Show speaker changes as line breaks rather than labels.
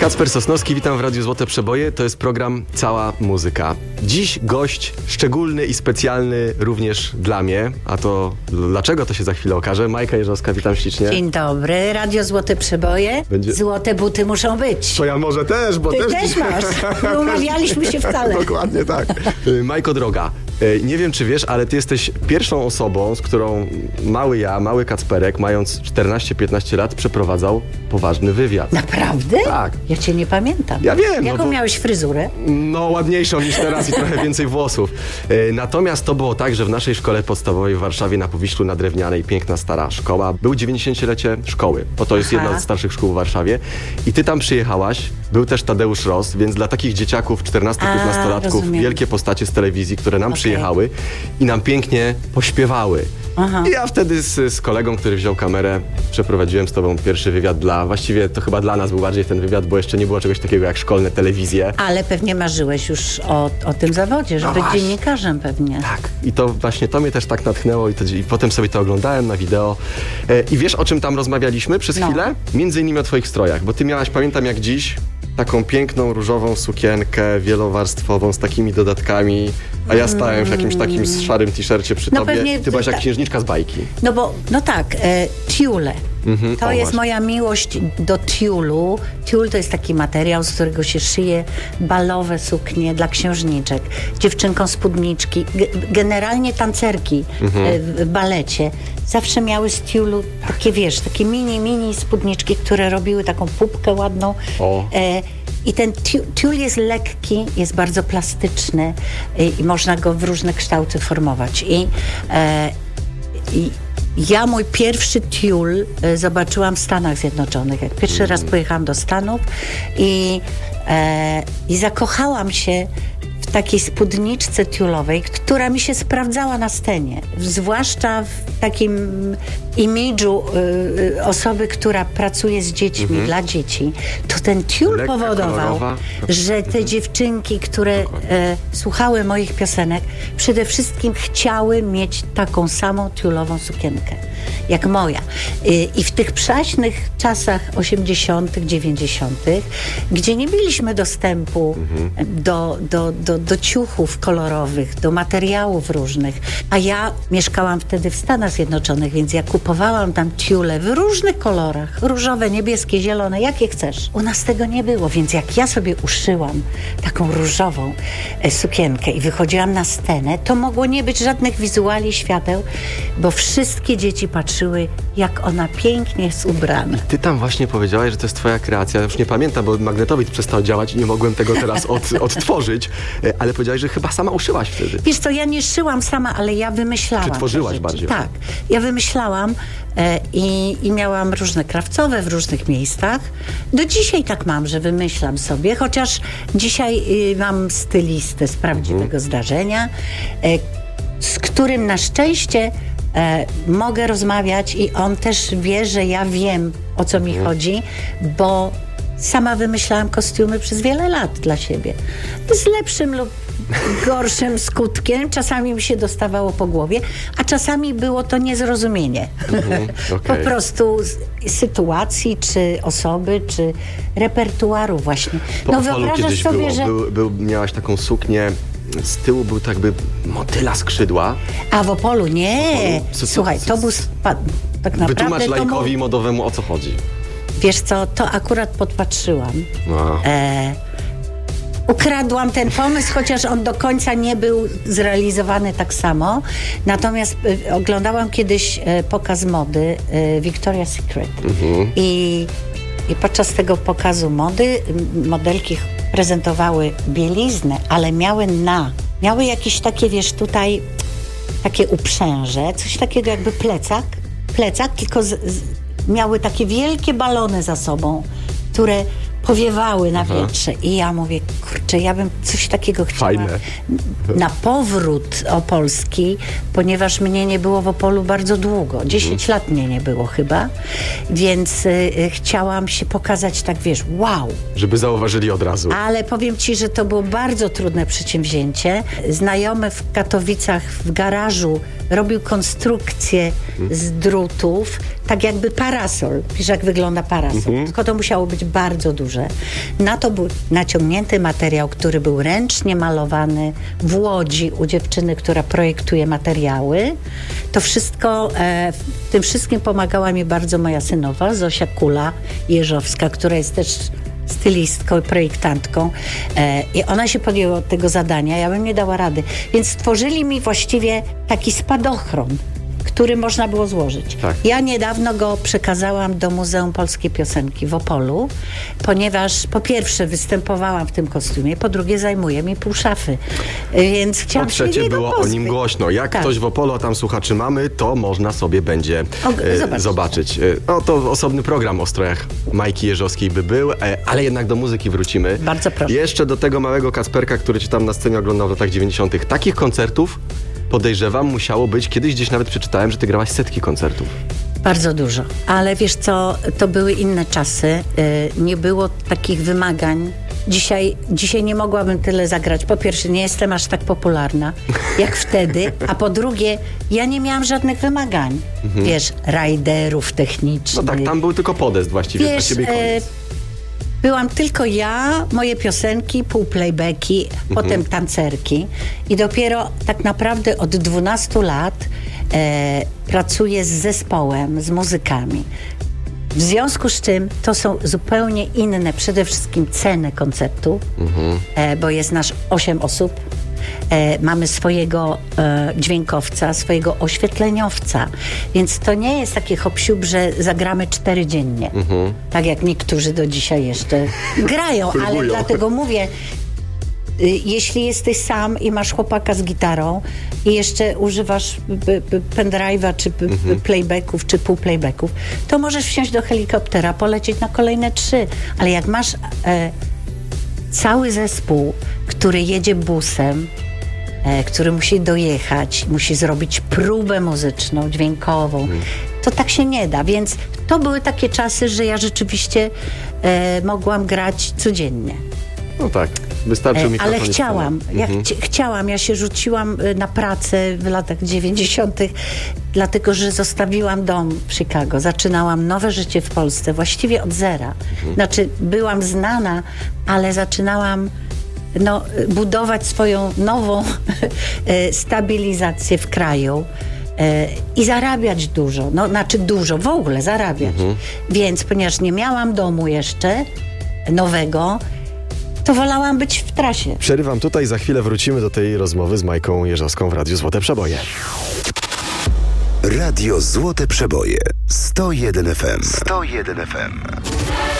Kacper Sosnowski, witam w Radiu Złote Przeboje. To jest program Cała Muzyka. Dziś gość szczególny i specjalny również dla mnie, a to dlaczego, to się za chwilę okaże. Majka Jeżowska, witam ślicznie.
Dzień dobry, Radio Złote Przeboje. Złote buty muszą być.
To ja może też, bo
Ty też masz. Nie umawialiśmy się wcale.
Dokładnie tak. Majko droga, nie wiem czy wiesz, ale ty jesteś pierwszą osobą, z którą mały Kacperek, mając 14-15 lat, przeprowadzał poważny wywiad.
Naprawdę?
Tak.
Ja cię nie pamiętam.
Ja wiem.
Jaką miałeś fryzurę?
No ładniejszą niż teraz i trochę więcej włosów. Natomiast to było tak, że w naszej szkole podstawowej w Warszawie na Powiślu na Drewnianej, piękna stara szkoła, był 90-lecie szkoły, bo to jest jedna z starszych szkół w Warszawie. I ty tam przyjechałaś, był też Tadeusz Ross, więc dla takich dzieciaków 14-15-latków wielkie postacie z telewizji, które nam przyjechały i nam pięknie pośpiewały. Aha. I ja wtedy z kolegą, który wziął kamerę, przeprowadziłem z tobą pierwszy wywiad właściwie to chyba dla nas był bardziej ten wywiad, bo jeszcze nie było czegoś takiego jak szkolne telewizje.
Ale pewnie marzyłeś już o tym zawodzie, żeby być dziennikarzem pewnie.
Tak. I to właśnie to mnie też tak natchnęło i potem sobie to oglądałem na wideo. I wiesz, o czym tam rozmawialiśmy przez chwilę? Między innymi o twoich strojach, bo ty miałaś, pamiętam jak dziś, taką piękną, różową sukienkę wielowarstwową z takimi dodatkami, a ja stałem w jakimś takim szarym t-shircie przy tobie.
Pewnie,
ty byłaś jak księżniczka z bajki.
Tiule. To jest moja miłość do tiulu. Tiul to jest taki materiał, z którego się szyje balowe suknie dla księżniczek. Dziewczynkom spódniczki, generalnie tancerki w balecie. Zawsze miały z tiulu takie, takie mini spódniczki, które robiły taką pupkę ładną. I ten tiul jest lekki, jest bardzo plastyczny i można go w różne kształty formować. Ja mój pierwszy tiul zobaczyłam w Stanach Zjednoczonych. Jak pierwszy raz pojechałam do Stanów i zakochałam się w takiej spódniczce tiulowej, która mi się sprawdzała na scenie. Zwłaszcza w takim imidżu osoby, która pracuje z dziećmi, dla dzieci. To ten tiul powodował, że te dziewczynki, które słuchały moich piosenek, przede wszystkim chciały mieć taką samą tiulową sukienkę, jak moja. I w tych przaśnych czasach 80., 90., gdzie nie mieliśmy dostępu do ciuchów kolorowych, do materiałów różnych, a ja mieszkałam wtedy w Stanach Zjednoczonych, więc ja kupowałam tam tiule w różnych kolorach, różowe, niebieskie, zielone, jakie chcesz. U nas tego nie było, więc jak ja sobie uszyłam taką różową sukienkę i wychodziłam na scenę, to mogło nie być żadnych wizuali, świateł, bo wszystkie dzieci patrzyły, jak ona pięknie jest ubrana.
Ty tam właśnie powiedziałaś, że to jest twoja kreacja. Ja już nie pamiętam, bo magnetowid przestał działać i nie mogłem tego teraz odtworzyć, ale powiedziałaś, że chyba sama uszyłaś wtedy.
Wiesz co, ja nie szyłam sama, ale ja wymyślałam.
Czy tworzyłaś bardziej?
Tak, ja wymyślałam i miałam różne krawcowe w różnych miejscach. Do dzisiaj tak mam, że wymyślam sobie, chociaż dzisiaj mam stylistę z prawdziwego zdarzenia, z którym na szczęście mogę rozmawiać i on też wie, że ja wiem, o co mi chodzi, bo sama wymyślałam kostiumy przez wiele lat dla siebie. Z lepszym lub gorszym skutkiem. Czasami mi się dostawało po głowie, a czasami było to niezrozumienie. Po prostu sytuacji, czy osoby, czy repertuaru właśnie.
Wyobrażasz sobie, że... miałaś taką suknię, z tyłu był tak jakby motyla skrzydła.
A w Opolu nie. Słuchaj, to był tak naprawdę...
Wytłumacz lajkowi modowemu, o co chodzi.
Wiesz co, to akurat podpatrzyłam. Ukradłam ten pomysł, chociaż on do końca nie był zrealizowany tak samo. Natomiast oglądałam kiedyś pokaz mody Victoria's Secret. I podczas tego pokazu mody modelki prezentowały bieliznę, ale miały jakieś takie, wiesz, tutaj takie uprzęże, coś takiego jakby plecak, tylko miały takie wielkie balony za sobą, które powiewały na wietrze. I ja mówię, kurczę, ja bym coś takiego chciała.
Fajne.
Na powrót opolski, ponieważ mnie nie było w Opolu bardzo długo. 10 lat mnie nie było chyba. Więc chciałam się pokazać tak, wiesz, wow.
Żeby zauważyli od razu.
Ale powiem ci, że to było bardzo trudne przedsięwzięcie. Znajomy w Katowicach w garażu robił konstrukcję z drutów, tak jakby parasol. Wiesz, jak wygląda parasol. Tylko to musiało być bardzo duże. Na to był naciągnięty materiał, który był ręcznie malowany w Łodzi u dziewczyny, która projektuje materiały. To wszystko, w tym wszystkim pomagała mi bardzo moja synowa, Zosia Kula-Jeżowska, która jest też stylistką i projektantką. I ona się podjęła tego zadania, ja bym nie dała rady. Więc stworzyli mi właściwie taki spadochron, który można było złożyć.
Tak.
Ja niedawno go przekazałam do Muzeum Polskiej Piosenki w Opolu, ponieważ po pierwsze występowałam w tym kostiumie, po drugie zajmuje mi pół szafy. Więc chciałam
Po trzecie
się
było o nim głośno. Jak
tak.
ktoś w Opolu, a tam słuchaczy mamy, to można sobie będzie zobaczyć. No to osobny program o strojach Majki Jeżowskiej by był, ale jednak do muzyki wrócimy.
Bardzo proszę.
Jeszcze do tego małego Kacperka, który cię tam na scenie oglądał w latach 90. Takich koncertów, podejrzewam, musiało być. Kiedyś gdzieś nawet przeczytałem, że ty grałaś setki koncertów.
Bardzo dużo. Ale wiesz co, to były inne czasy. Nie było takich wymagań. Dzisiaj nie mogłabym tyle zagrać. Po pierwsze, nie jestem aż tak popularna jak wtedy, a po drugie, ja nie miałam żadnych wymagań. Wiesz, rajderów technicznych.
No tak, tam był tylko podest właściwie.
Wiesz,
dla ciebie i koniec.
byłam tylko ja, moje piosenki, półplaybacki, potem tancerki i dopiero tak naprawdę od 12 lat pracuję z zespołem, z muzykami. W związku z czym to są zupełnie inne przede wszystkim ceny koncertu, bo jest nasz 8 osób. Mamy swojego dźwiękowca, swojego oświetleniowca, więc to nie jest takie hop-siup, że zagramy 4 dziennie. Tak jak niektórzy do dzisiaj jeszcze grają, ale dlatego mówię, jeśli jesteś sam i masz chłopaka z gitarą i jeszcze używasz pendrive'a, czy playbacków, czy półplaybacków, to możesz wsiąść do helikoptera, polecieć na kolejne 3. Ale jak masz cały zespół, który jedzie busem, który musi dojechać, musi zrobić próbę muzyczną, dźwiękową, to tak się nie da. Więc to były takie czasy, że ja rzeczywiście mogłam grać codziennie.
No tak, wystarczył mikrofon.
Ale chciałam. Ja się rzuciłam na pracę w latach 90., dlatego że zostawiłam dom w Chicago. Zaczynałam nowe życie w Polsce, właściwie od zera. Znaczy, byłam znana, ale zaczynałam budować swoją nową stabilizację w kraju. I zarabiać dużo, w ogóle zarabiać. Więc ponieważ nie miałam domu jeszcze nowego, to wolałam być w trasie.
Przerywam tutaj, za chwilę wrócimy do tej rozmowy z Majką Jeżowską w Radiu Złote Przeboje.
Radio Złote Przeboje 101 FM. 101 FM.